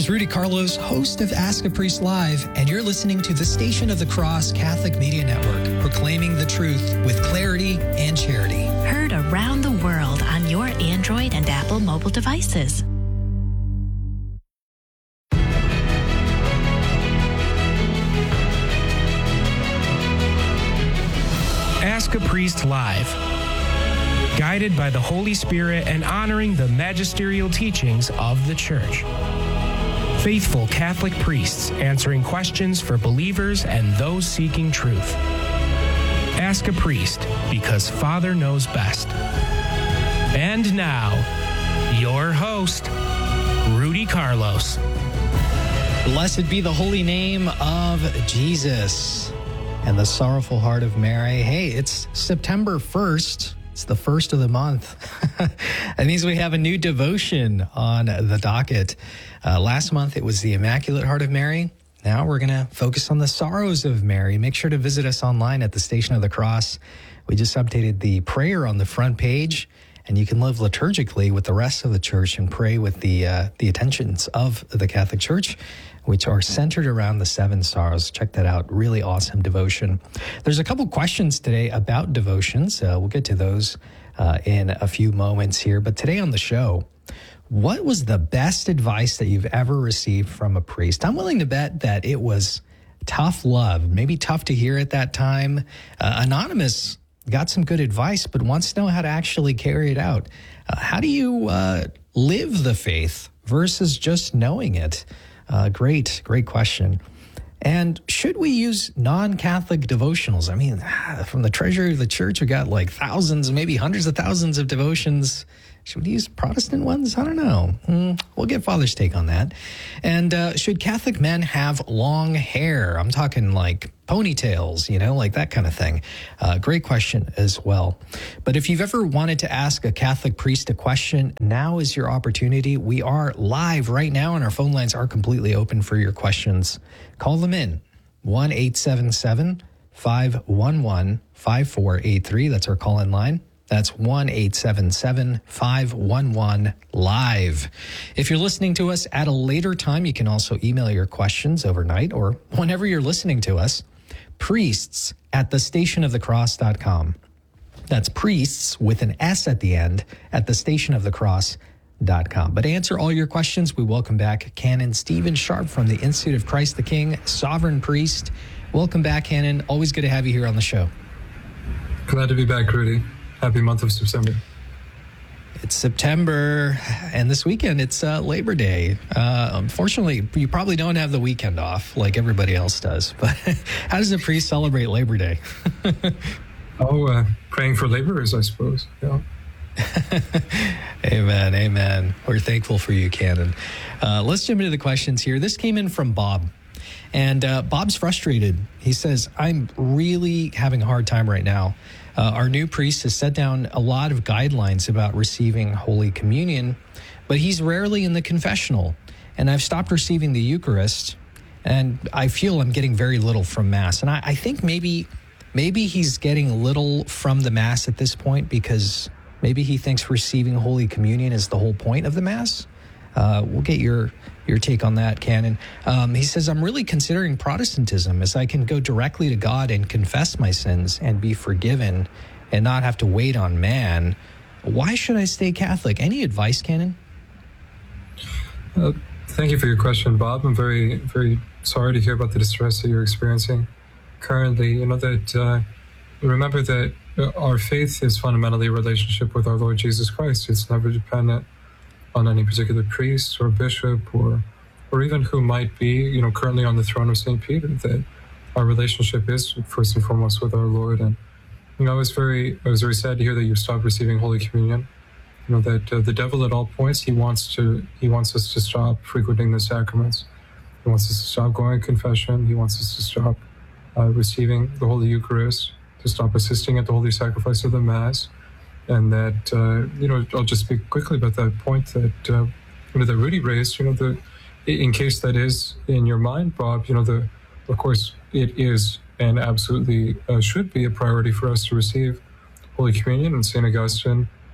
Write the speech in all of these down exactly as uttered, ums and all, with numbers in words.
is Rudy Carlos, host of Ask a Priest Live, and you're listening to the Station of the Cross Catholic Media Network, proclaiming the truth with clarity and charity. Heard around the world on your Android and Apple mobile devices. Ask a Priest Live. Guided by the Holy Spirit and honoring the magisterial teachings of the Church. Faithful Catholic priests answering questions for believers and those seeking truth. Ask a Priest, because Father knows best. And now, your host, Rudy Carlos. Blessed be the holy name of Jesus and the sorrowful heart of Mary. Hey, it's September first. It's the first of the month. That means we have a new devotion on the docket. Uh, last month, it was the Immaculate Heart of Mary. Now we're going to focus on the sorrows of Mary. Make sure to visit us online at the Station of the Cross. We just updated the prayer on the front page, and you can live liturgically with the rest of the church and pray with the uh, the attentions of the Catholic Church, which are centered around the seven sorrows. Check that out. Really awesome devotion. There's a couple questions today about devotions. Uh, we'll get to those uh, in a few moments here. But today on the show, what was the best advice that you've ever received from a priest? I'm willing to bet that it was tough love, maybe tough to hear at that time. Uh, Anonymous got some good advice, but wants to know how to actually carry it out. Uh, how do you uh, live the faith versus just knowing it? Uh, great, great question. And should we use non-Catholic devotionals? I mean, from the treasury of the church, we got like thousands, maybe hundreds of thousands of devotions. Should we use Protestant ones? I don't know. Mm, we'll get Father's take on that. And uh, should Catholic men have long hair? I'm talking like ponytails, you know, like that kind of thing. Uh, great question as well. But if you've ever wanted to ask a Catholic priest a question, now is your opportunity. We are live right now, and our phone lines are completely open for your questions. Call them in. one eight seven seven, five one one, five four eight three. That's our call-in line. That's one eight seven seven, five one one, live. If you're listening to us at a later time, you can also email your questions overnight or whenever you're listening to us. Priests at the station of the cross dot com. That's priests with an S at the end at the station of the cross dot com. But to answer all your questions, we welcome back Canon Stephen Sharp from the Institute of Christ the King, Sovereign Priest. Welcome back, Canon. Always good to have you here on the show. Glad to be back, Rudy. Happy month of September. It's September, and this weekend it's uh, Labor Day. Uh, unfortunately, you probably don't have the weekend off like everybody else does. But how does a priest celebrate Labor Day? oh, uh, praying for laborers, I suppose. Yeah. Amen, amen. We're thankful for you, Canon. Uh, let's jump into the questions here. This came in from Bob. And uh, Bob's frustrated. He says, I'm really having a hard time right now. Uh, our new priest has set down a lot of guidelines about receiving Holy Communion, but he's rarely in the confessional. And I've stopped receiving the Eucharist, and I feel I'm getting very little from Mass. And I, I think maybe maybe he's getting little from the Mass at this point because maybe he thinks receiving Holy Communion is the whole point of the Mass. Uh, we'll get your your take on that, Canon. Um, he says, I'm really considering Protestantism as I can go directly to God and confess my sins and be forgiven and not have to wait on man. Why should I stay Catholic? Any advice, Canon? Uh, thank you for your question, Bob. I'm very, very sorry to hear about the distress that you're experiencing currently. You know that, uh, remember that our faith is fundamentally a relationship with our Lord Jesus Christ. It's never dependent on any particular priest or bishop or or even who might be, you know, currently on the throne of Saint Peter, that our relationship is first and foremost with our Lord. And, you know, I was very, I was very sad to hear that you stopped receiving Holy Communion. You know, that uh, the devil at all points, he wants to, he wants us to stop frequenting the sacraments. He wants us to stop going to confession. He wants us to stop uh, receiving the Holy Eucharist, to stop assisting at the Holy Sacrifice of the Mass. And that, uh, you know, I'll just speak quickly about that point that, uh, you know, that Rudy raised, you know, the, in case that is in your mind, Bob, you know, the, of course, it is and absolutely uh, should be a priority for us to receive Holy Communion. And Saint Augustine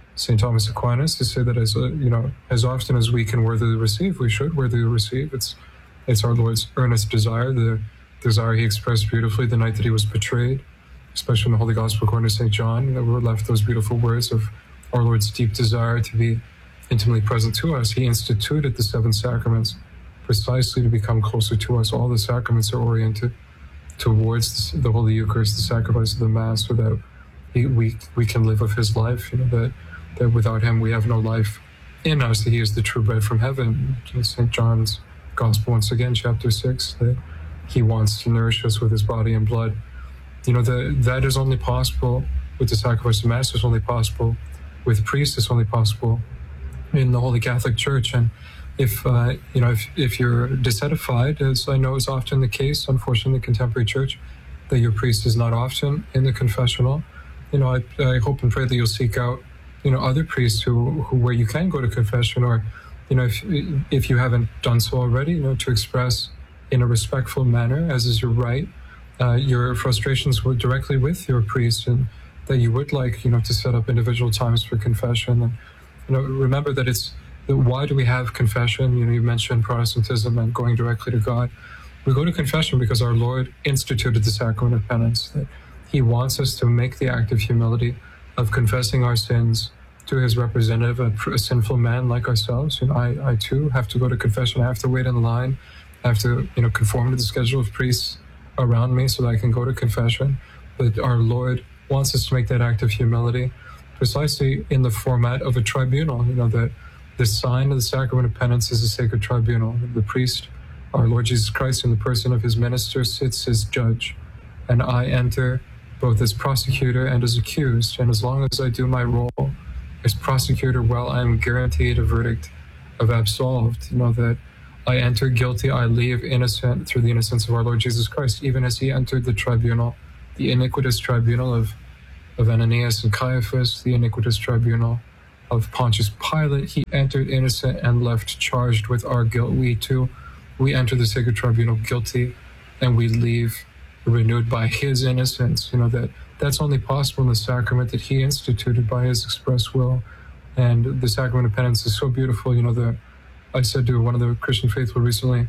Saint Thomas Aquinas to say that as uh, you know, as often as we can worthily receive, we should worthily receive. It's it's our Lord's earnest desire, the desire he expressed beautifully the night that he was betrayed, especially in the Holy Gospel according to Saint John. That we're left those beautiful words of our Lord's deep desire to be intimately present to us. He instituted the seven sacraments precisely to become closer to us. All the sacraments are oriented towards the Holy Eucharist, the sacrifice of the Mass, so that he, we we can live of his life. You know, that that without him we have no life in us. That he is the true bread from heaven. Saint John's Gospel, once again, chapter six, that he wants to nourish us with his body and blood. You know, the, that is only possible with the sacrifice of Mass. It's only possible with priests. It's only possible in the Holy Catholic Church. And if uh, you know, if, if you're disedified, as I know is often the case, unfortunately, in the contemporary church, that your priest is not often in the confessional, you know, I, I hope and pray that you'll seek out, you know, other priests who, who where you can go to confession, or, you know, if if you haven't done so already, you know, to express in a respectful manner, as is your right, uh, your frustrations were directly with your priest, and that you would like, you know, to set up individual times for confession. And, you know, remember that it's, that why do we have confession? You know, you mentioned Protestantism and going directly to God. We go to confession because our Lord instituted the sacrament of penance, that he wants us to make the act of humility of confessing our sins to his representative, a, a sinful man like ourselves. And I, I too have to go to confession. I have to wait in line. I have to, you know, conform to the schedule of priests around me so that I can go to confession. But our Lord wants us to make that act of humility precisely in the format of a tribunal. You know, that the sign of the sacrament of penance is a sacred tribunal. The priest, our Lord Jesus Christ, in the person of his minister, sits as judge. And I enter both as prosecutor and as accused. And as long as I do my role as prosecutor well, I am guaranteed a verdict of absolved. You know, that I enter guilty, I leave innocent through the innocence of our Lord Jesus Christ, even as he entered the tribunal, the iniquitous tribunal of, of Ananias and Caiaphas, the iniquitous tribunal of Pontius Pilate. He entered innocent and left charged with our guilt. We too, we enter the sacred tribunal guilty, and we leave renewed by his innocence. You know, that that's only possible in the sacrament that he instituted by his express will. And the sacrament of penance is so beautiful. You know, the I said to one of the Christian faithful recently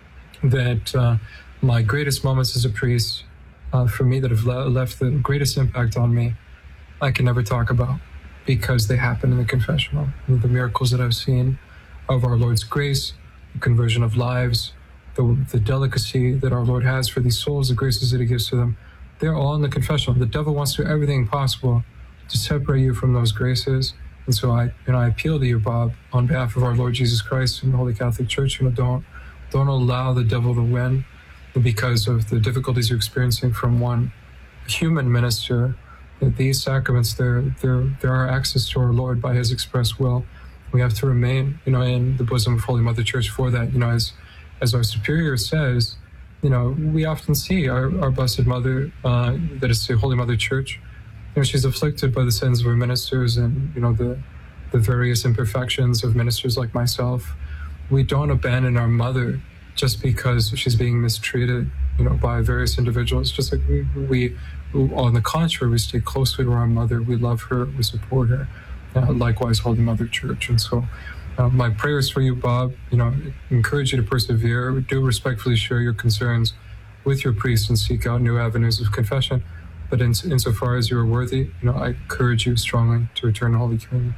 that uh, my greatest moments as a priest, uh, for me, that have le- left the greatest impact on me, I can never talk about, because they happen in the confessional. And the miracles that I've seen of our Lord's grace, the conversion of lives, the, the delicacy that our Lord has for these souls, the graces that he gives to them, they're all in the confessional. The devil wants to do everything possible to separate you from those graces. And so I, you know, I appeal to you, Bob, on behalf of our Lord Jesus Christ and the Holy Catholic Church, you know, don't, don't allow the devil to win because of the difficulties you're experiencing from one human minister. That these sacraments, they're, they're, they're our access to our Lord by his express will. We have to remain, you know, in the bosom of Holy Mother Church for that. You know, as, as our superior says, you know, we often see our, our Blessed Mother, uh, that is the Holy Mother Church, you know, she's afflicted by the sins of her ministers and, you know, the, the various imperfections of ministers like myself. We don't abandon our mother just because she's being mistreated, you know, by various individuals. Just like we, we on the contrary, we stay closely to our mother. We love her. We support her. Uh, likewise, Holy Mother Church. And so uh, my prayers for you, Bob, you know, encourage you to persevere. Do respectfully share your concerns with your priest and seek out new avenues of confession. But in, insofar as you are worthy, you know, I encourage you strongly to return to Holy Communion.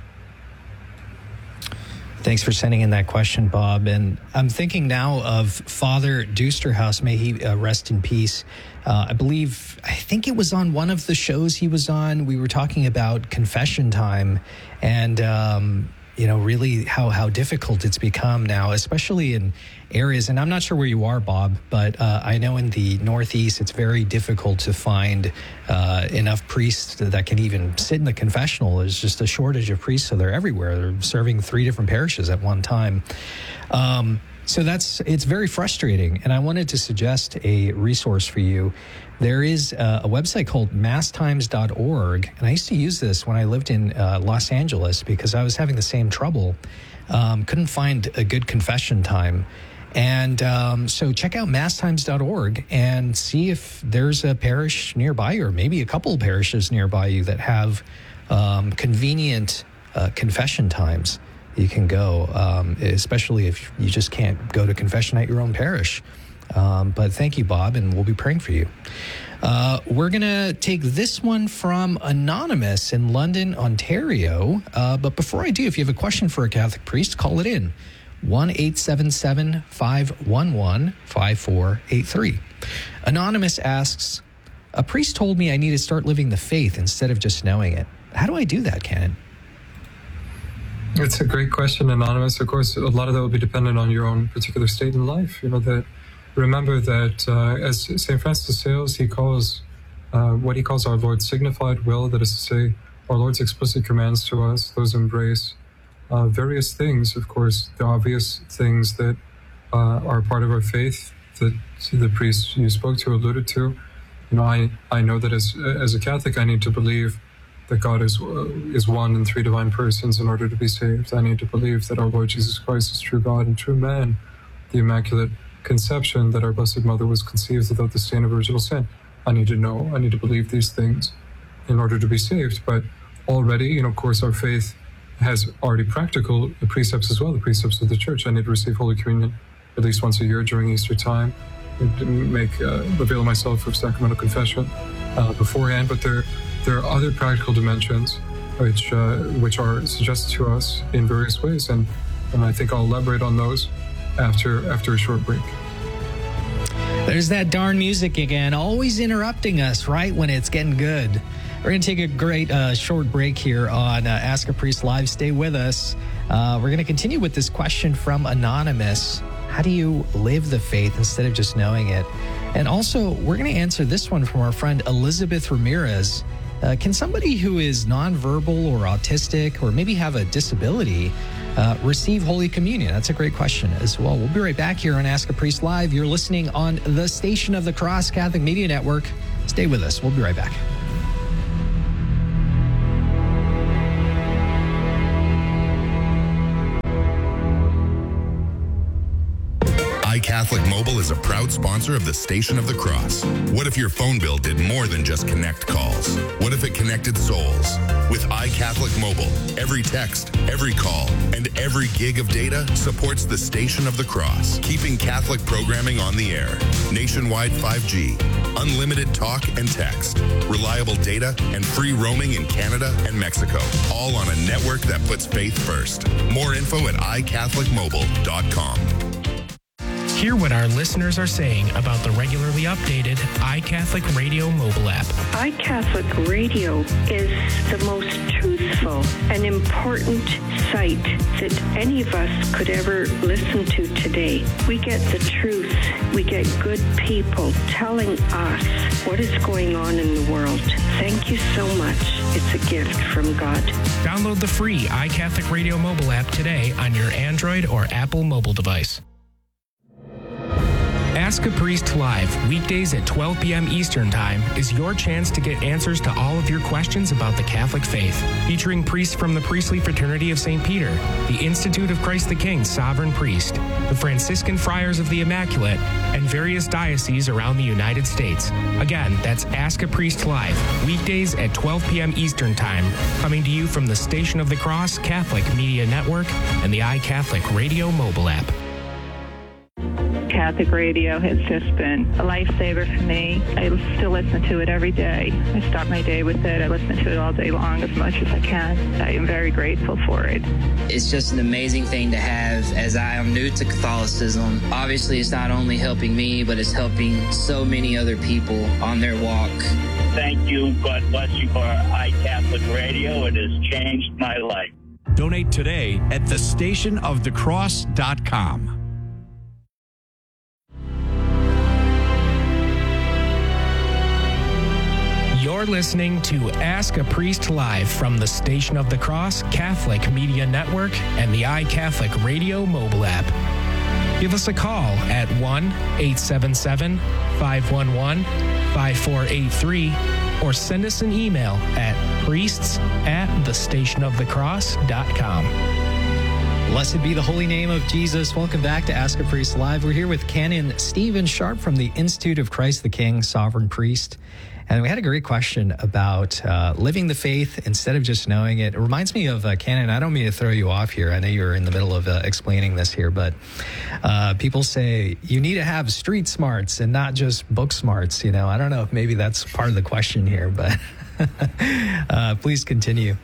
Thanks for sending in that question, Bob. And I'm thinking now of Father Dusterhouse. May he uh, rest in peace. Uh, I believe, I think it was on one of the shows he was on. We were talking about confession time and, um, you know, really how, how difficult it's become now, especially in areas. And I'm not sure where you are, Bob, but uh, I know in the Northeast, it's very difficult to find uh, enough priests that can even sit in the confessional. There's just a shortage of priests, so they're everywhere. They're serving three different parishes at one time. Um, so that's, it's very frustrating. And I wanted to suggest a resource for you. There is a, a website called mass times dot org, and I used to use this when I lived in uh, Los Angeles because I was having the same trouble. Um, couldn't find a good confession time. And um, so check out mass times dot org and see if there's a parish nearby, or maybe a couple of parishes nearby you that have um, convenient uh, confession times you can go, um, especially if you just can't go to confession at your own parish. Um, but thank you, Bob, and we'll be praying for you. Uh, we're going to take this one from Anonymous in London, Ontario. Uh, but before I do, if you have a question for a Catholic priest, call it in. one eight seven seven, five one one, five four eight three. Anonymous asks, a priest told me I need to start living the faith instead of just knowing it. How do I do that, Canon? It's a great question, Anonymous. Of course, a lot of that will be dependent on your own particular state in life. You know, that remember that uh, as Saint Francis de Sales, he calls uh, what he calls our Lord's signified will, that is to say, our Lord's explicit commands to us, those embrace uh, various things, of course, the obvious things that uh, are part of our faith that the priest you spoke to alluded to. You know, I, I know that as as a Catholic, I need to believe that God is uh, is one in three divine persons in order to be saved. I need to believe that our Lord Jesus Christ is true God and true man, the Immaculate Conception, that our Blessed Mother was conceived without the stain of original sin. I need to know, I need to believe these things in order to be saved. But already, you know, of course, our faith has already practical precepts as well, the precepts of the Church. I need to receive Holy Communion at least once a year during Easter time, and make uh, avail myself of sacramental confession uh, beforehand. But there there are other practical dimensions which uh, which are suggested to us in various ways, and and I think I'll elaborate on those after after a short break. There's that darn music again, always interrupting us right when it's getting good. We're going to take a great uh, short break here on uh, Ask a Priest Live. Stay with us. Uh, we're going to continue with this question from Anonymous. How do you live the faith instead of just knowing it? And also, we're going to answer this one from our friend Elizabeth Ramirez. Uh, can somebody who is nonverbal or autistic or maybe have a disability uh, receive Holy Communion? That's a great question as well. We'll be right back here on Ask a Priest Live. You're listening on the Station of the Cross Catholic Media Network. Stay with us. We'll be right back. Catholic Mobile is a proud sponsor of the Station of the Cross. What if your phone bill did more than just connect calls? What if it connected souls? With iCatholic Mobile, every text, every call, and every gig of data supports the Station of the Cross, keeping Catholic programming on the air. Nationwide five G, unlimited talk and text, reliable data, and free roaming in Canada and Mexico, all on a network that puts faith first. More info at i catholic mobile dot com. Hear what our listeners are saying about the regularly updated iCatholic Radio mobile app. iCatholic Radio is the most truthful and important site that any of us could ever listen to today. We get the truth. We get good people telling us what is going on in the world. Thank you so much. It's a gift from God. Download the free iCatholic Radio mobile app today on your Android or Apple mobile device. Ask a Priest Live, weekdays at twelve p.m. Eastern Time, is your chance to get answers to all of your questions about the Catholic faith. Featuring priests from the Priestly Fraternity of Saint Peter, the Institute of Christ the King Sovereign Priest, the Franciscan Friars of the Immaculate, and various dioceses around the United States. Again, that's Ask a Priest Live, weekdays at twelve p.m. Eastern Time, coming to you from the Station of the Cross Catholic Media Network and the iCatholic Radio mobile app. Catholic radio has just been a lifesaver for me. I still listen to it every day. I start my day with it. I listen to it all day long as much as I can. I am very grateful for it. It's just an amazing thing to have, as I am new to Catholicism. Obviously, it's not only helping me, but it's helping so many other people on their walk. Thank you. God bless you for iCatholic Radio. It has changed my life. Donate today at the station of the cross dot com. You're listening to Ask a Priest Live from the Station of the Cross Catholic Media Network and the iCatholic Radio mobile app. Give us a call at one eight seven seven, five one one, five four eight three or send us an email at priests at the station of the cross dot com. Blessed be the holy name of Jesus. Welcome back to Ask a Priest Live. We're here with Canon Stephen Sharp from the Institute of Christ the King Sovereign Priest. And we had a great question about uh, living the faith instead of just knowing it. It reminds me of uh, Canon. I don't mean to throw you off here. I know you're in the middle of uh, explaining this here, but uh, people say you need to have street smarts and not just book smarts. You know, I don't know if maybe that's part of the question here, but uh, please continue.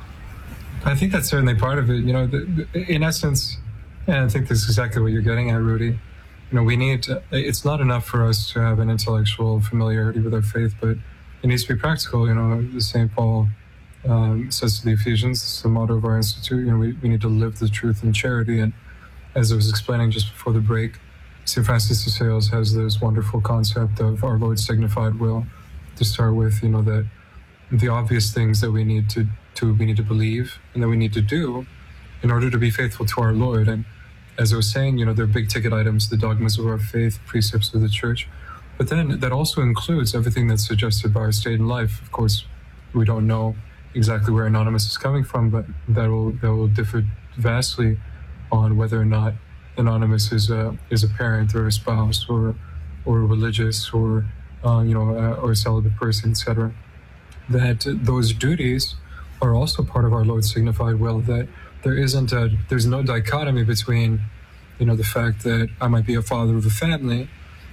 I think that's certainly part of it. You know, the, the, in essence, and I think this is exactly what you're getting at, Rudy. You know, we need to, it's not enough for us to have an intellectual familiarity with our faith, but it needs to be practical. You know, Saint Paul um, says to the Ephesians, it's the motto of our institute, you know, we, we need to live the truth in charity. And as I was explaining just before the break, Saint Francis of Sales has this wonderful concept of our Lord's signified will to start with, you know, that the obvious things that we need to, to we need to believe and that we need to do in order to be faithful to our Lord. And as I was saying, you know, they're big ticket items, the dogmas of our faith, precepts of the church. But then that also includes everything that's suggested by our state in life. Of course, we don't know exactly where Anonymous is coming from, but that will that will differ vastly on whether or not Anonymous is a is a parent or a spouse or or religious or uh, you know uh, or a celibate person, et cetera. That those duties are also part of our Lord's signified will. That there isn't a, there's no dichotomy between, you know, the fact that I might be a father of a family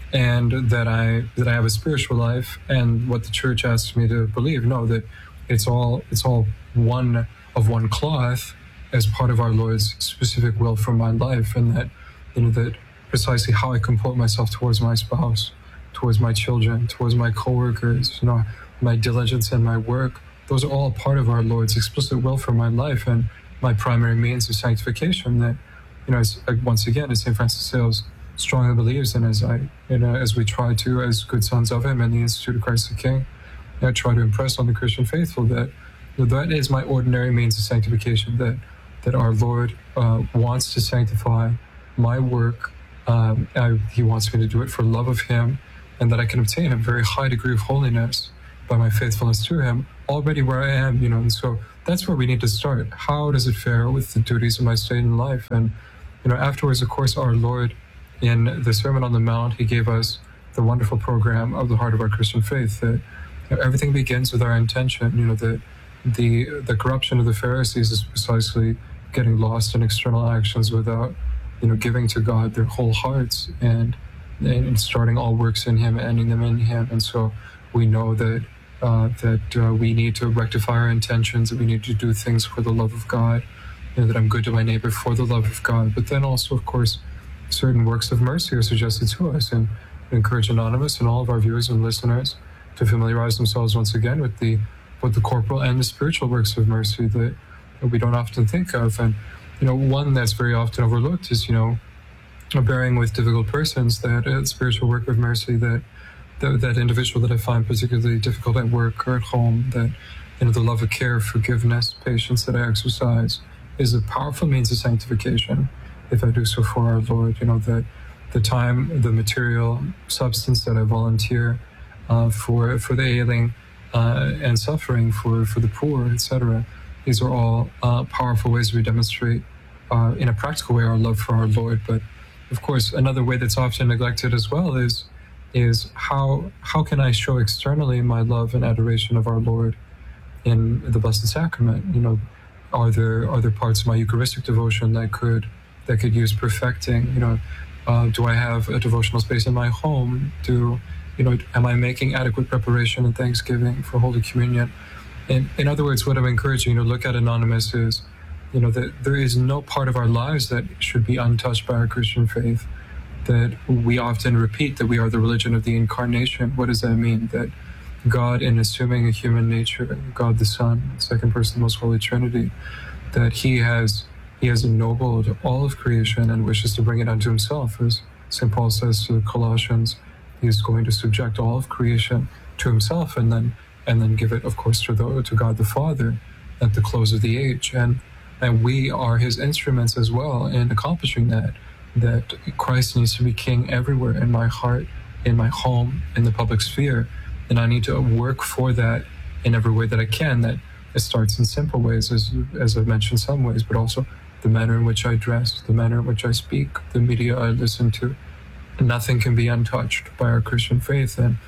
and that I that I have a spiritual life and what the church asks me to believe. No, that it's all it's all one of one cloth as part of our Lord's specific will for my life, and that, you know, that precisely how I comport myself towards my spouse, towards my children, towards my coworkers, you know, my diligence and my work, those are all part of our Lord's explicit will for my life and my primary means of sanctification. That, you know, as, once again, as Saint Francis of Sales strongly believes, and as I, you know, as we try to, as good sons of him and the Institute of Christ the King, you know, try to impress on the Christian faithful that, you know, that is my ordinary means of sanctification. That that our Lord uh, wants to sanctify my work. Um, I, he wants me to do it for love of Him, and that I can obtain a very high degree of holiness by my faithfulness to Him already where I am. You know, and so that's where we need to start. How does it fare with the duties of my state in life? And, you know, afterwards, of course, our Lord, in the Sermon on the Mount, He gave us the wonderful program of the heart of our Christian faith, that, you know, everything begins with our intention. You know, that the the corruption of the Pharisees is precisely getting lost in external actions without, you know, giving to God their whole hearts and, and starting all works in Him, ending them in Him. And so we know that Uh, that uh, we need to rectify our intentions, that we need to do things for the love of God, you know, that I'm good to my neighbor for the love of God. But then also, of course, certain works of mercy are suggested to us, and encourage Anonymous and all of our viewers and listeners to familiarize themselves once again with the with the corporal and the spiritual works of mercy that we don't often think of. And, you know, one that's very often overlooked is, you know, bearing with difficult persons, that uh, spiritual work of mercy that That, that individual that I find particularly difficult at work or at home, that, you know, the love of care, forgiveness, patience that I exercise is a powerful means of sanctification if I do so for our Lord. You know, that the time, the material substance that I volunteer uh, for for the ailing uh, and suffering, for, for the poor, et cetera. These are all uh, powerful ways we demonstrate uh, in a practical way our love for our Lord. But, of course, another way that's often neglected as well is is how how can I show externally my love and adoration of our Lord in the Blessed Sacrament? You know, are there are there parts of my Eucharistic devotion that could that could use perfecting? You know, uh, do I have a devotional space in my home? Do you know? Am I making adequate preparation and thanksgiving for Holy Communion? In in other words, what I'm encouraging you to look at, Anonymous, is, you know, that there is no part of our lives that should be untouched by our Christian faith. That we often repeat that we are the religion of the Incarnation. What does that mean? That God, in assuming a human nature, God the Son, second person of the Most Holy Trinity, that He has He has ennobled all of creation and wishes to bring it unto Himself. As Saint Paul says to the Colossians, He is going to subject all of creation to Himself, and then and then give it, of course, to the, to God the Father at the close of the age. And and we are His instruments as well in accomplishing that. That Christ needs to be king everywhere, in my heart, in my home, in the public sphere. And I need to work for that in every way that I can. That it starts in simple ways, as as I've mentioned some ways, but also the manner in which I dress, the manner in which I speak, the media I listen to. Nothing can be untouched by our Christian faith. And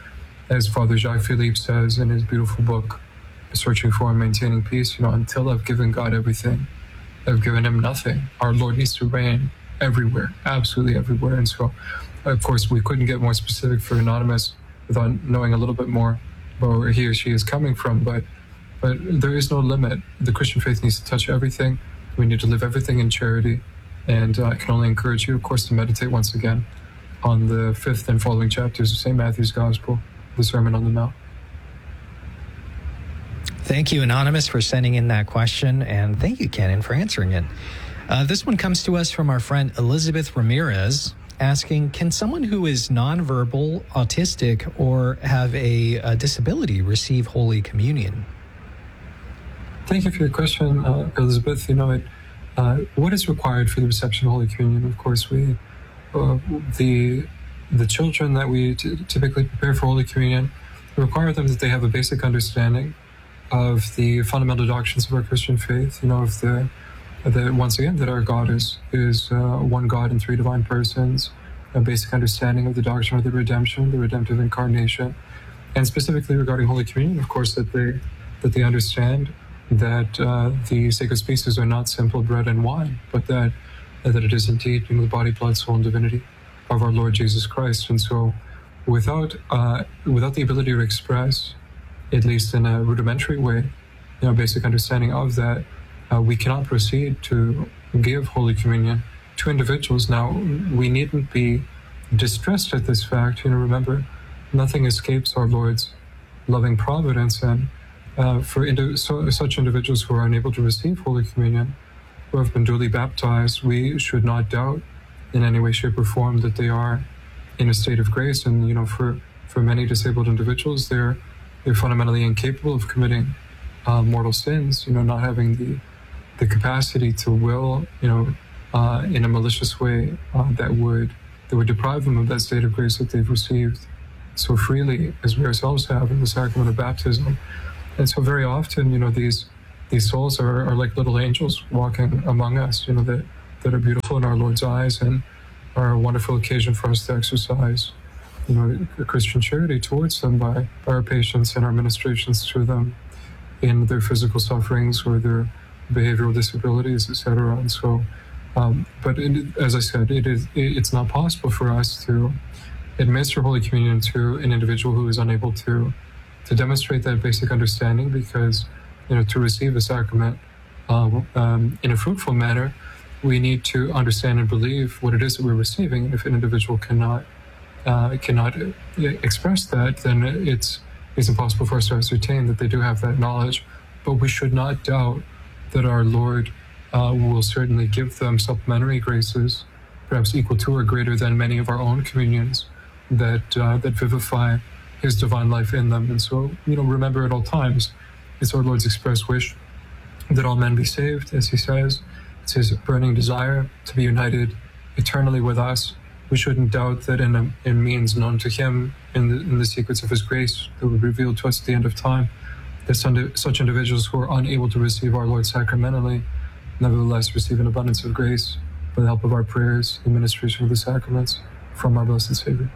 as Father Jacques Philippe says in his beautiful book, Searching for and Maintaining Peace, you know, until I've given God everything, I've given him nothing. Our Lord needs to reign everywhere, absolutely everywhere. And so, of course, we couldn't get more specific for Anonymous without knowing a little bit more about where he or she is coming from. But but there is no limit. The Christian faith needs to touch everything. We need to live everything in charity. And uh, I can only encourage you, of course, to meditate once again on the fifth and following chapters of Saint Matthew's Gospel, the Sermon on the Mount. Thank you, Anonymous, for sending in that question, and thank you, Canon, for answering it. Uh, this one comes to us from our friend Elizabeth Ramirez, asking, can someone who is nonverbal, autistic, or have a, a disability receive Holy Communion? Thank you for your question, uh, Elizabeth. You know, it, uh, what is required for the reception of Holy Communion? Of course, we uh, the the children that we t- typically prepare for Holy Communion, require them that they have a basic understanding of the fundamental doctrines of our Christian faith. You know, of the that once again that our God is is uh, one God in three divine persons, a basic understanding of the doctrine of the redemption, the redemptive incarnation, and specifically regarding Holy Communion, of course, that they that they understand that uh, the sacred species are not simple bread and wine, but that uh, that it is indeed, you know, the body, blood, soul, and divinity of our Lord Jesus Christ. And so, without uh, without the ability to express, at least in a rudimentary way, you know, basic understanding of that, uh, we cannot proceed to give Holy Communion to individuals. Now, we needn't be distressed at this fact. You know, remember, nothing escapes our Lord's loving providence, and uh, for indi- so, such individuals who are unable to receive Holy Communion, who have been duly baptized, we should not doubt in any way, shape, or form that they are in a state of grace. And, you know, for, for many disabled individuals, they're they're fundamentally incapable of committing uh, mortal sins, you know, not having the the capacity to will, you know, uh, in a malicious way uh, that would that would deprive them of that state of grace that they've received so freely, as we ourselves have in the sacrament of baptism. And so very often, you know, these these souls are, are like little angels walking among us, you know, that, that are beautiful in our Lord's eyes and are a wonderful occasion for us to exercise, you know, Christian charity towards them by, by our patience and our ministrations to them in their physical sufferings or their behavioral disabilities, et cetera. And so, um, but it, as I said, it is it, it's not possible for us to administer Holy Communion to an individual who is unable to to demonstrate that basic understanding, because, you know, to receive a sacrament um, um, in a fruitful manner, we need to understand and believe what it is that we're receiving. And if an individual cannot Uh, cannot express that, then it's it's impossible for us to ascertain that they do have that knowledge. But we should not doubt that our Lord uh, will certainly give them supplementary graces, perhaps equal to or greater than many of our own communions, that uh, that vivify His divine life in them. And so, you know, remember at all times, it's our Lord's express wish that all men be saved, as He says. It's His burning desire to be united eternally with us. We shouldn't doubt that in, a, in means known to Him, in the, in the secrets of His grace that will be revealed to us at the end of time, that some, such individuals who are unable to receive our Lord sacramentally, nevertheless receive an abundance of grace by the help of our prayers, the administration of the sacraments from our Blessed Savior.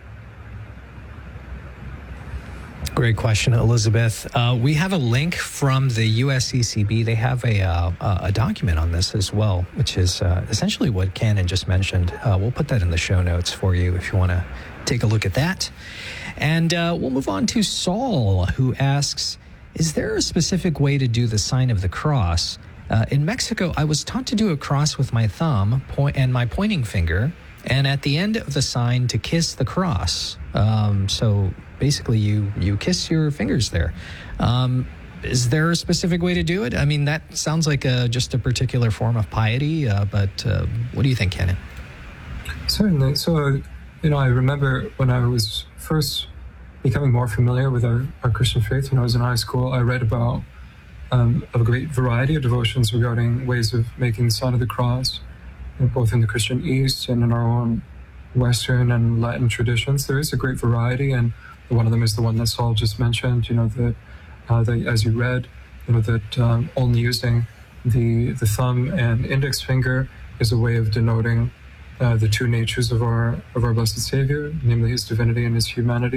Great question, Elizabeth. Uh, we have a link from the U S C C B. They have a uh, a document on this as well, which is uh, essentially what Canon just mentioned. Uh, we'll put that in the show notes for you if you want to take a look at that. And uh, we'll move on to Saul, who asks, is there a specific way to do the sign of the cross? Uh, in Mexico, I was taught to do a cross with my thumb point and my pointing finger, and at the end of the sign to kiss the cross. Um, so basically, you you kiss your fingers there. Um, is there a specific way to do it? I mean, that sounds like a, just a particular form of piety, uh, but uh, what do you think, Canon? Certainly. So, you know, I remember when I was first becoming more familiar with our, our Christian faith, when I was in high school, I read about um, a great variety of devotions regarding ways of making the sign of the cross, you know, both in the Christian East and in our own Western and Latin traditions. There is a great variety, and one of them is the one that Saul just mentioned, you know, that, uh, that as you read, you know, that um, only using the the thumb and index finger is a way of denoting uh, the two natures of our of our Blessed Savior, namely His divinity and His humanity.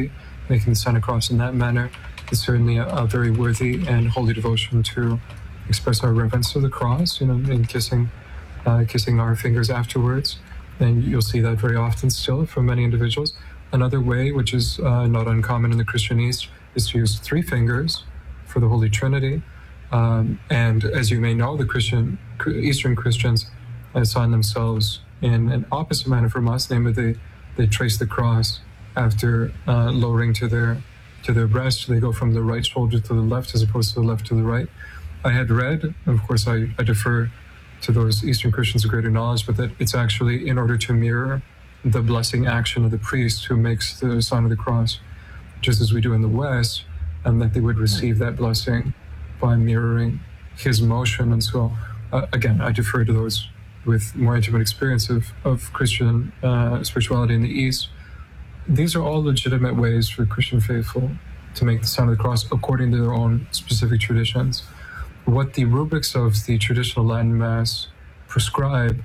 making the sign of the cross in that manner is certainly a, a very worthy and holy devotion to express our reverence to the cross, you know, in kissing, uh, kissing our fingers afterwards. And you'll see that very often still from many individuals. Another way, which is uh, not uncommon in the Christian East, is to use three fingers for the Holy Trinity. Um, and as you may know, the Christian Eastern Christians assign themselves in an opposite manner from us, namely they, they trace the cross after uh, lowering to their to their breast. They go from the right shoulder to the left as opposed to the left to the right. I had read, and of course I, I defer to those Eastern Christians of greater knowledge, but that it's actually in order to mirror the blessing action of the priest who makes the sign of the cross, just as we do in the West, and that they would receive that blessing by mirroring his motion. And so, uh, again, I defer to those with more intimate experience of, of Christian uh, spirituality in the East. These are all legitimate ways for Christian faithful to make the sign of the cross according to their own specific traditions. What the rubrics of the traditional Latin Mass prescribe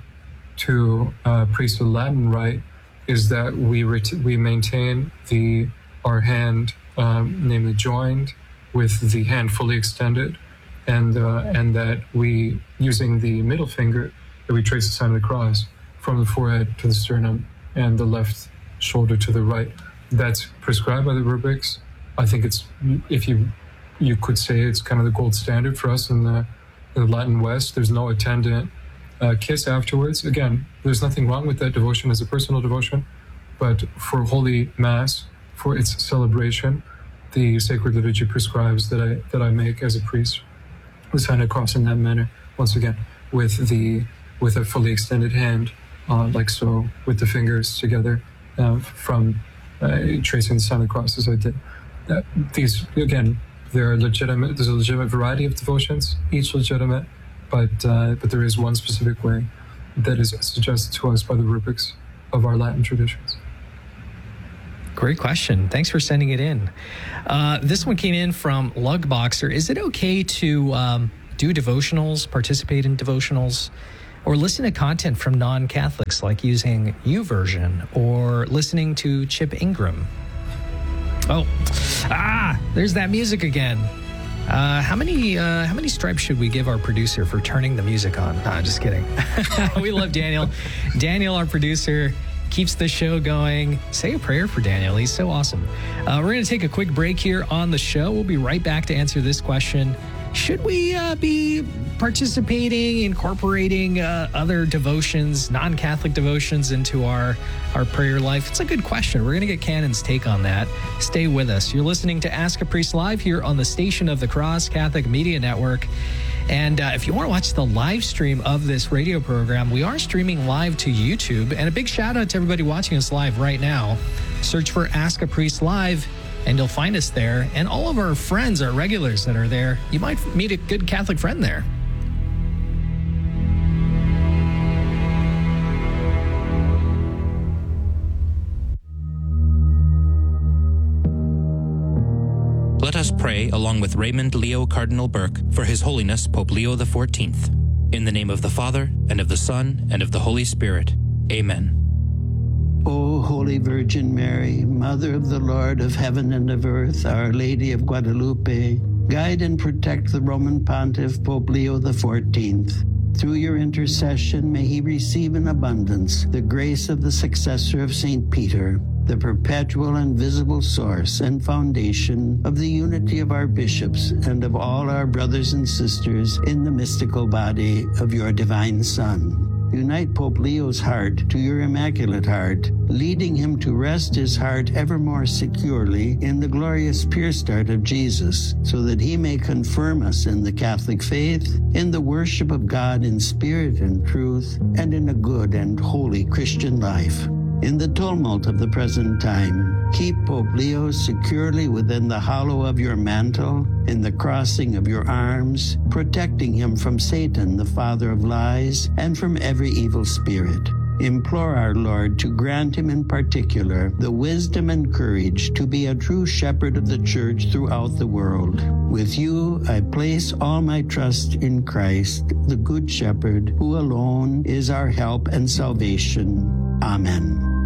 to uh, priests of Latin rite is that we ret- we maintain the our hand, um, namely joined, with the hand fully extended, and uh, and that we, using the middle finger, that we trace the sign of the cross from the forehead to the sternum and the left shoulder to the right. That's prescribed by the rubrics. I think it's, if you you could say it's kind of the gold standard for us in the, in the Latin West. There's no attendant uh, kiss afterwards. Again, there's nothing wrong with that devotion as a personal devotion, but for Holy Mass, for its celebration, the sacred liturgy prescribes that I that I make as a priest the sign of the cross in that manner. Once again, with the with a fully extended hand, uh, like so, with the fingers together, uh, from uh, tracing the sign of the cross as I did. Uh, these again, there are legitimate. There's a legitimate variety of devotions, each legitimate, but uh, but there is one specific way that is suggested to us by the rubrics of our Latin traditions. Great question. Thanks for sending it in. Uh, this one came in from Lugboxer. Is it okay to um, do devotionals, participate in devotionals, or listen to content from non-Catholics, like using YouVersion or listening to Chip Ingram? Oh, ah, there's that music again. Uh, how many uh, how many stripes should we give our producer for turning the music on? Nah, just kidding. We love Daniel. Daniel, our producer, keeps the show going. Say a prayer for Daniel. He's so awesome. Uh, we're going to take a quick break here on the show. We'll be right back to answer this question. Should we uh, be participating, incorporating uh, other devotions, non-Catholic devotions into our, our prayer life? It's a good question. We're going to get Canon's take on that. Stay with us. You're listening to Ask a Priest Live here on the Station of the Cross Catholic Media Network. And uh, if you want to watch the live stream of this radio program, we are streaming live to YouTube. And a big shout out to everybody watching us live right now. Search for Ask a Priest Live, and you'll find us there. And all of our friends, our regulars that are there, you might meet a good Catholic friend there. Let us pray along with Raymond Leo Cardinal Burke for His Holiness Pope Leo the fourteenth. In the name of the Father, and of the Son, and of the Holy Spirit. Amen. O Holy Virgin Mary, Mother of the Lord of heaven and of earth, Our Lady of Guadalupe, guide and protect the Roman Pontiff Pope Leo the fourteenth. Through your intercession, may he receive in abundance the grace of the successor of Saint Peter, the perpetual and visible source and foundation of the unity of our bishops and of all our brothers and sisters in the mystical body of your divine Son. Unite Pope Leo's heart to your Immaculate Heart, leading him to rest his heart ever more securely in the glorious pure start of Jesus, so that he may confirm us in the Catholic faith, in the worship of God in spirit and truth, and in a good and holy Christian life. In the tumult of the present time, keep Pope Leo securely within the hollow of your mantle, in the crossing of your arms, protecting him from Satan, the father of lies, and from every evil spirit. Implore our Lord to grant him in particular the wisdom and courage to be a true shepherd of the Church throughout the world. With you, I place all my trust in Christ, the Good Shepherd, who alone is our help and salvation. Amen.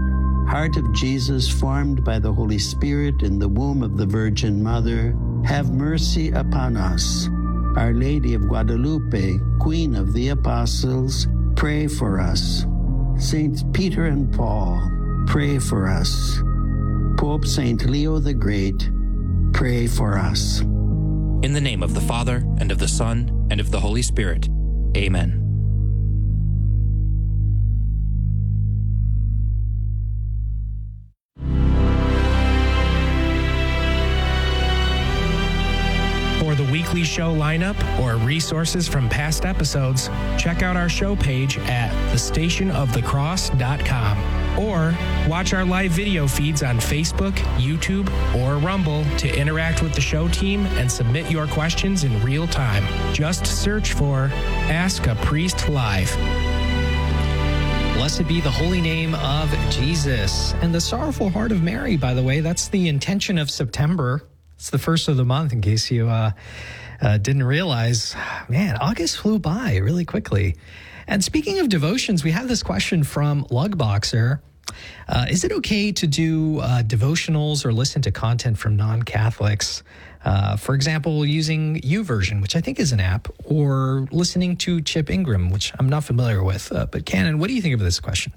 Heart of Jesus, formed by the Holy Spirit in the womb of the Virgin Mother, have mercy upon us. Our Lady of Guadalupe, Queen of the Apostles, pray for us. Saints Peter and Paul, pray for us. Pope Saint Leo the Great, pray for us. In the name of the Father, and of the Son, and of the Holy Spirit. Amen. For the weekly show lineup or resources from past episodes, check out our show page at the station of the cross dot com or watch our live video feeds on Facebook, YouTube, or Rumble to interact with the show team and submit your questions in real time. Just search for Ask a Priest Live. Blessed be the holy name of Jesus and the sorrowful heart of Mary, by the way. That's the intention of September. It's the first of the month, in case you uh, uh, didn't realize. Man, August flew by really quickly. And speaking of devotions, we have this question from Lugboxer. Uh, is it okay to do uh, devotionals or listen to content from non-Catholics? Uh, for example, using YouVersion, which I think is an app, or listening to Chip Ingram, which I'm not familiar with. Uh, but Canon, what do you think of this question?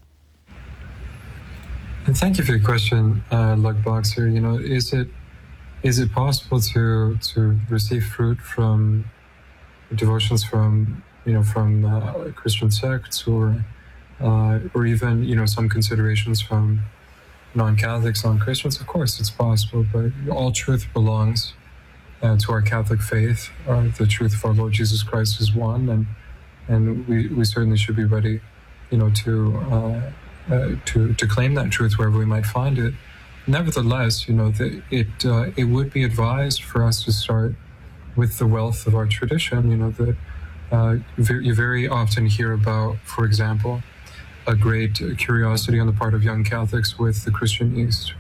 And thank you for your question, uh, Lugboxer. You know, is it Is it possible to to receive fruit from devotions from you know from uh, Christian sects or uh, or even you know some considerations from non-Catholics, non-Christians? Of course, it's possible, but all truth belongs uh, to our Catholic faith. Uh, the truth of our Lord Jesus Christ is one, and and we, we certainly should be ready, you know, to uh, uh, to to claim that truth wherever we might find it. Nevertheless, you know, the, it uh, it would be advised for us to start with the wealth of our tradition. You know, that uh, you very often hear about, for example, a great curiosity on the part of young Catholics with the Christian East,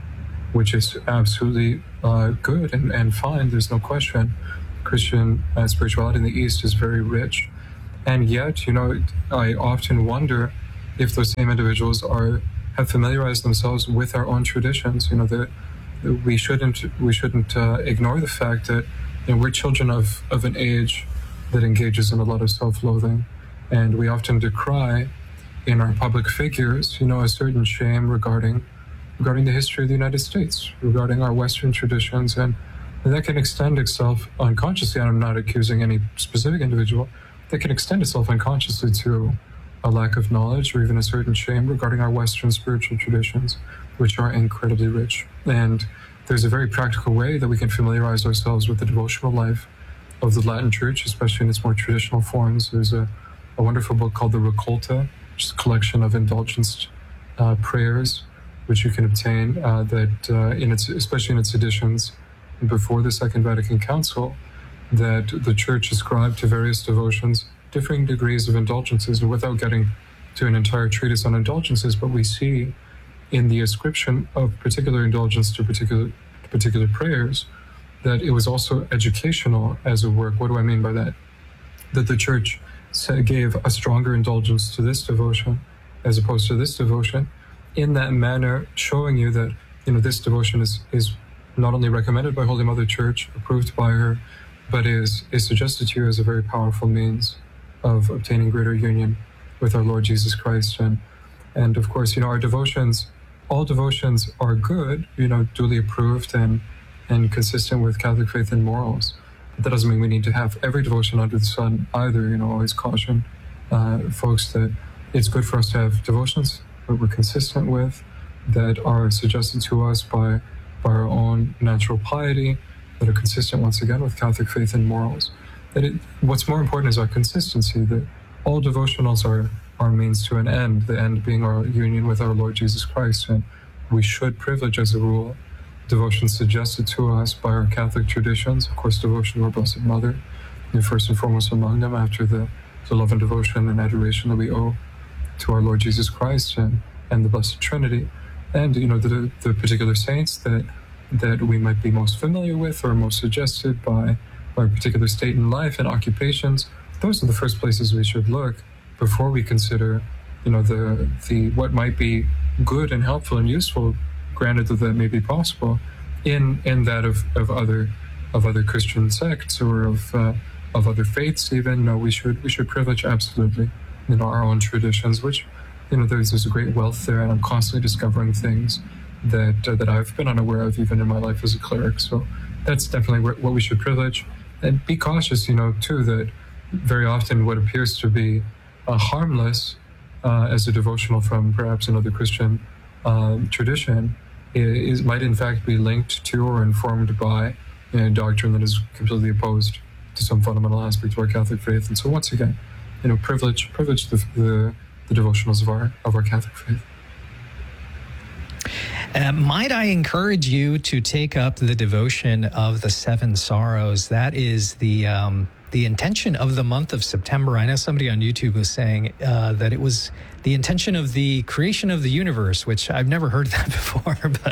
which is absolutely uh, good and, and fine. There's no question. Christian uh, spirituality in the East is very rich. And yet, you know, I often wonder if those same individuals are have familiarized themselves with our own traditions. You know, that we shouldn't we shouldn't uh, ignore the fact that you know we're children of, of an age that engages in a lot of self-loathing, and we often decry in our public figures, you know, a certain shame regarding regarding the history of the United States, regarding our Western traditions, and that can extend itself unconsciously. And I'm not accusing any specific individual. That can extend itself unconsciously to a lack of knowledge or even a certain shame regarding our Western spiritual traditions, which are incredibly rich. And there's a very practical way that we can familiarize ourselves with the devotional life of the Latin Church, especially in its more traditional forms. There's a, a wonderful book called the Recolta, which is a collection of indulgence uh, prayers, which you can obtain uh, that uh, in its, especially in its editions before the Second Vatican Council, that the Church ascribed to various devotions differing degrees of indulgences. And without getting to an entire treatise on indulgences, but we see in the ascription of particular indulgence to particular to particular prayers that it was also educational as a work. What do I mean by that? That the Church gave a stronger indulgence to this devotion as opposed to this devotion, in that manner showing you that you know this devotion is is not only recommended by Holy Mother Church, approved by her, but is is suggested to you as a very powerful means of obtaining greater union with our Lord Jesus Christ. And and of course, you know, our devotions, all devotions are good, you know, duly approved and and consistent with Catholic faith and morals. But that doesn't mean we need to have every devotion under the sun either. You know, always caution uh, folks that it's good for us to have devotions that we're consistent with, that are suggested to us by by our own natural piety, that are consistent once again with Catholic faith and morals. That it, what's more important is our consistency, that all devotionals are, are means to an end, the end being our union with our Lord Jesus Christ. And we should privilege, as a rule, devotions suggested to us by our Catholic traditions. Of course, devotion to our Blessed Mother, and first and foremost among them, after the, the love and devotion and adoration that we owe to our Lord Jesus Christ and, and the Blessed Trinity. And, you know, the, the particular saints that that we might be most familiar with or most suggested by our particular state in life and occupations. Those are the first places we should look before we consider, you know, the the what might be good and helpful and useful, granted that that may be possible, in in that of, of other of other Christian sects or of uh, of other faiths even. No, we should we should privilege absolutely, you know, our own traditions, which, you know, there's there's a great wealth there, and I'm constantly discovering things that uh, that I've been unaware of even in my life as a cleric. So that's definitely what we should privilege, and be cautious, you know, too, that very often what appears to be uh, harmless uh, as a devotional from perhaps another Christian uh, tradition is, might in fact be linked to or informed by a doctrine that is completely opposed to some fundamental aspect of our Catholic faith. And so once again, you know, privilege privilege the the, the devotionals of our of our Catholic faith. Uh, might I encourage you to take up the devotion of the Seven Sorrows? That is the um, the intention of the month of September. I know somebody on YouTube was saying uh, that it was the intention of the creation of the universe, which I've never heard that before. But,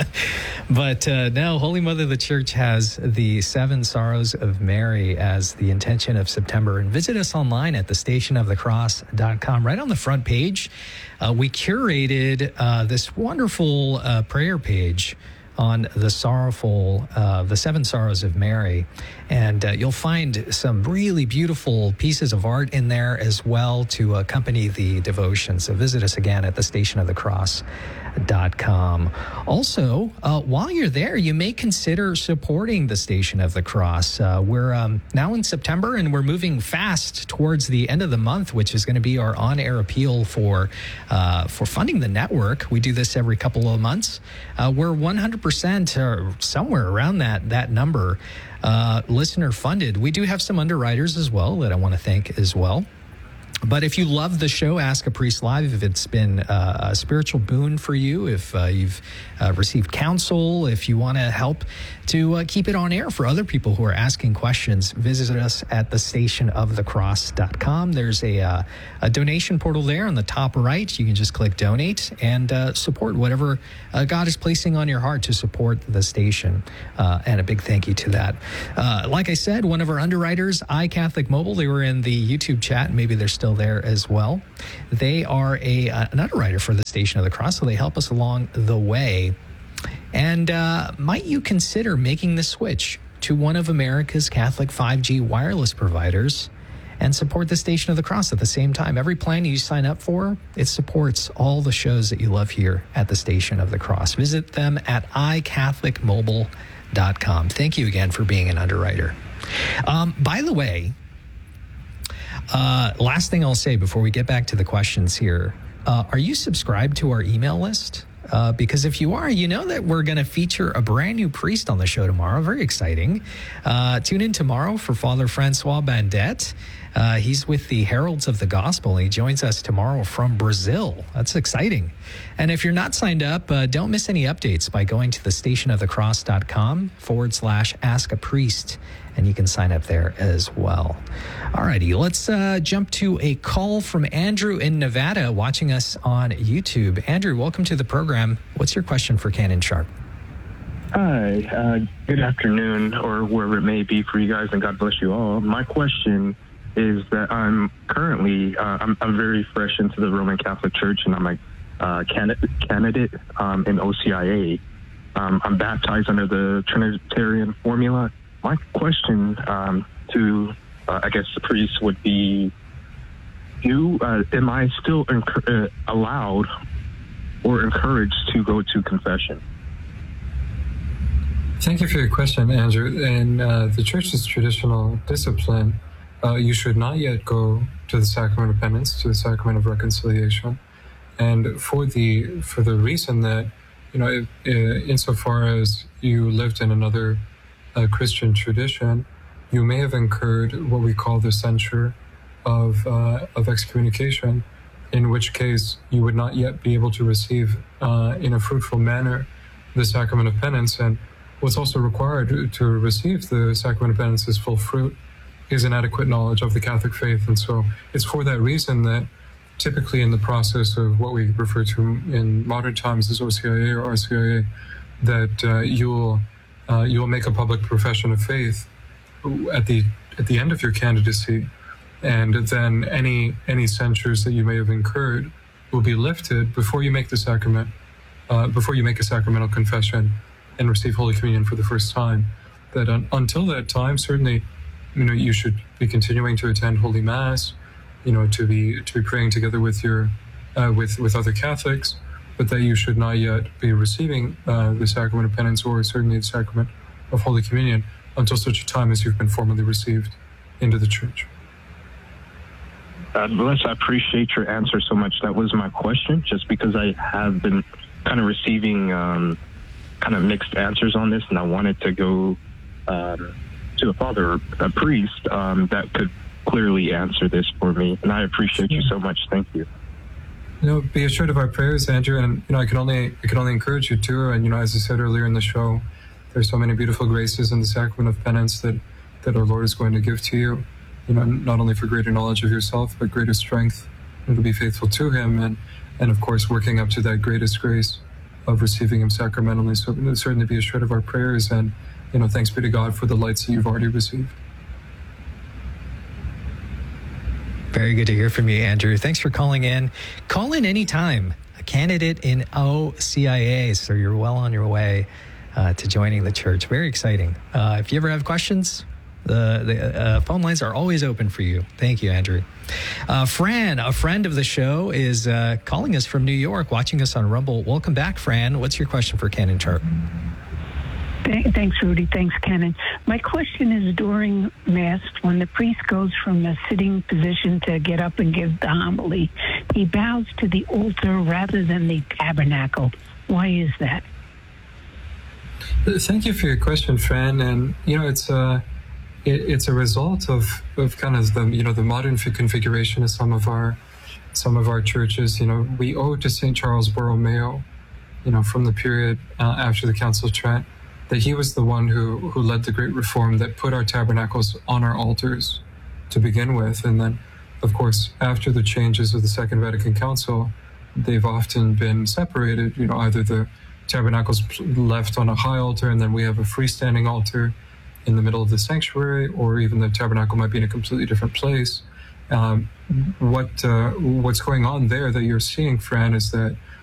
but uh, no, Holy Mother of the Church has the Seven Sorrows of Mary as the intention of September. And visit us online at the station of the cross dot com. Right on the front page, uh, we curated uh, this wonderful uh, prayer page on the sorrowful, uh, the Seven Sorrows of Mary. And uh, you'll find some really beautiful pieces of art in there as well to accompany the devotion. So visit us again at the station of the cross dot com. Also, uh, while you're there, you may consider supporting the Station of the Cross. Uh, we're um, now in September, and we're moving fast towards the end of the month, which is going to be our on-air appeal for uh, for funding the network. We do this every couple of months. Uh, we're one hundred percent or somewhere around that that number uh, listener funded. We do have some underwriters as well that I want to thank as well. But if you love the show, Ask a Priest Live, if it's been uh, a spiritual boon for you, if uh, you've uh, received counsel, if you want to help to uh, keep it on air for other people who are asking questions, visit us at the station of the cross dot com. There's a, uh, a donation portal there on the top right. You can just click donate and uh, support whatever uh, God is placing on your heart to support the station. Uh, and a big thank you to that. Uh, like I said, one of our underwriters, iCatholic Mobile, they were in the YouTube chat. Maybe they're still there as well. They are a uh, an underwriter for the Station of the Cross, so they help us along the way. And uh, might you consider making the switch to one of America's Catholic five G wireless providers and support the Station of the Cross at the same time? Every plan you sign up for, it supports all the shows that you love here at the Station of the Cross. Visit them at i catholic mobile dot com. Thank you again for being an underwriter. Um, by the way, Uh, last thing I'll say before we get back to the questions here. Uh, are you subscribed to our email list? Uh, because if you are, you know that we're going to feature a brand new priest on the show tomorrow. Very exciting. Uh, tune in tomorrow for Father Francois Bandette. Uh, he's with the Heralds of the Gospel. He joins us tomorrow from Brazil. That's exciting. And if you're not signed up, uh, don't miss any updates by going to the station of the cross dot com forward slash ask a priest. And you can sign up there as well. All righty, let's uh, jump to a call from Andrew in Nevada watching us on YouTube. Andrew, welcome to the program. What's your question for Canon Sharp? Hi, uh, good afternoon, or wherever it may be for you guys, and God bless you all. My question is that I'm currently, uh, I'm, I'm very fresh into the Roman Catholic Church, and I'm a uh, candidate, candidate um, in O C I A. Um, I'm baptized under the Trinitarian formula. My question um, to, uh, I guess, the priest would be, do uh, am I still enc- uh, allowed or encouraged to go to confession? Thank you for your question, Andrew. In uh, the Church's traditional discipline, uh, you should not yet go to the sacrament of penance, to the sacrament of reconciliation, and for the for the reason that, you know, if, uh, insofar as you lived in another uh, Christian tradition, you may have incurred what we call the censure of uh, of excommunication, in which case you would not yet be able to receive uh, in a fruitful manner the sacrament of penance. And what's also required to receive the sacrament of penance's full fruit is an adequate knowledge of the Catholic faith. And so it's for that reason that typically in the process of what we refer to in modern times as O C I A or R C I A, that uh, you'll uh, you'll make a public profession of faith at the at the end of your candidacy, and then any any censures that you may have incurred will be lifted before you make the sacrament, uh, before you make a sacramental confession and receive Holy Communion for the first time. That un- until that time, certainly, you know, you should be continuing to attend Holy Mass, you know, to be to be praying together with your uh, with with other Catholics, but that you should not yet be receiving uh, the sacrament of penance or certainly the sacrament of Holy Communion until such a time as you've been formally received into the Church. God bless. I appreciate your answer so much. That was my question, just because I have been kind of receiving um, kind of mixed answers on this, and I wanted to go um, to a father, a priest, um, that could clearly answer this for me. And I appreciate you so much. Thank you. You know, be assured of our prayers, Andrew, and you know, I can only I can only encourage you to. And you know, as I said earlier in the show, there's so many beautiful graces in the sacrament of penance that that our Lord is going to give to you. You know, not only for greater knowledge of yourself, but greater strength, you know, to be faithful to Him, and and of course working up to that greatest grace of receiving Him sacramentally. So you know, certainly be assured of our prayers, and you know, thanks be to God for the lights that you've already received. Very good to hear from you, Andrew. Thanks for calling in. Call in anytime. A candidate in O C I A, so you're well on your way uh, to joining the church. Very exciting. Uh, if you ever have questions, the, the uh, phone lines are always open for you. Thank you, Andrew. Uh, Fran, a friend of the show, is uh, calling us from New York, watching us on Rumble. Welcome back, Fran. What's your question for Ken and Chart? Thanks, Rudy. Thanks, Kenan. My question is, during Mass, when the priest goes from a sitting position to get up and give the homily, he bows to the altar rather than the tabernacle. Why is that? Thank you for your question, Fran. And, you know, it's a, it, it's a result of, of kind of the, you know, the modern configuration of some of our, some of our churches. You know, we owe to Saint Charles Borromeo, you know, from the period uh, after the Council of Trent, that he was the one who, who led the great reform that put our tabernacles on our altars to begin with. And then, of course, after the changes of the Second Vatican Council, they've often been separated. You know, either the tabernacle's left on a high altar and then we have a freestanding altar in the middle of the sanctuary, or even the tabernacle might be in a completely different place. Um, what uh, what's going on there that you're seeing, Fran, is that